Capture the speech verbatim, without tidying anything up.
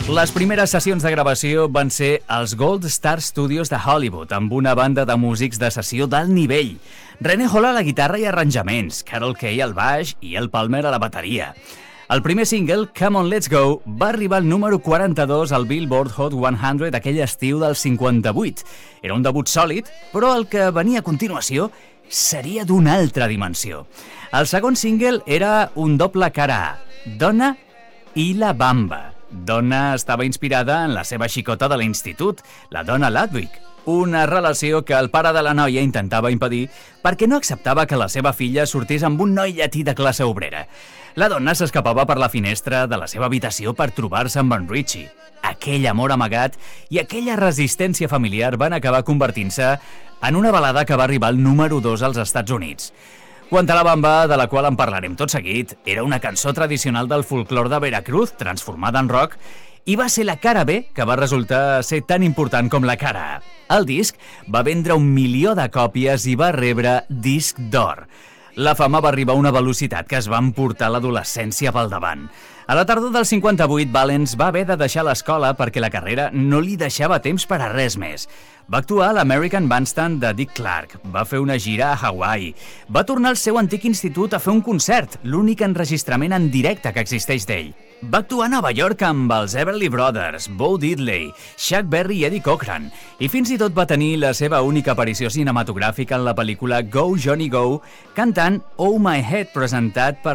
Les primeres sessions de gravació van ser als Gold Star Studios de Hollywood, amb una banda de músics de sessió d'alt nivell. René Hall a la guitarra i arranjaments, Carol Kaye al baix i El Palmer a la bateria. El primer single, Come On Let's Go, va arribar al número quaranta-dos al Billboard Hot cent aquell estiu del cinquanta-vuit. Era un debut sòlid, però el que venia a continuació seria d'una altra dimensió. El segon single era un doble cara A, Donna i la Bamba. Donna estava inspirada en la seva xicota de l'institut, la Donna Ludwig, una relació que el pare de la noia intentava impedir perquè no acceptava que la seva filla sortís amb un noi llatí de classe obrera. La dona s'escapava per la finestra de la seva habitació per trobar-se amb en Richie. Aquell amor amagat i aquella resistència familiar van acabar convertint-se en una balada que va arribar al número dos als Estats Units. Quant a la Bamba, de la qual en parlarem tot seguit, era una cançó tradicional del folklore de Veracruz, transformada en rock, i va ser la cara B que va resultar ser tan important com la cara A. El disc va vendre un milió de còpies i va rebre disc d'or. La fama va arribar a una velocitat que es va emportar l'adolescència pel davant. A la tardor del cinquanta-vuit, Valens va haver de deixar l'escola perquè la carrera no li deixava temps per a res més. Va actuar a l'American Bandstand de Dick Clark, va fer una gira a Hawaii, va tornar al seu antic institut a fer un concert, l'únic enregistrament en directe que existeix d'ell. Va actuar a Nova York amb els Everly Brothers, Bo Diddley, Chuck Berry i Eddie Cochran, i fins i tot va tenir la seva única aparició cinematogràfica en la pel·lícula Go Johnny Go, cantant Oh My Head, presentat per